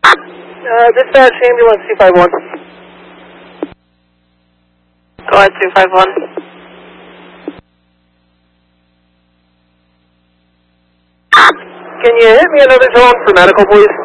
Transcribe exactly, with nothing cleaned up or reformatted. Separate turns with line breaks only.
Uh, dispatch, ambulance two five one.
Go ahead, two five one.
Can you hit me another tone for medical, please?